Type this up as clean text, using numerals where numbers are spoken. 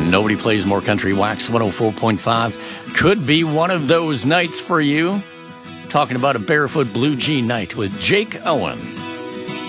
Nobody plays more country. Wax 104.5 could be one of those nights for you. Talking about a barefoot blue jean night with Jake Owen.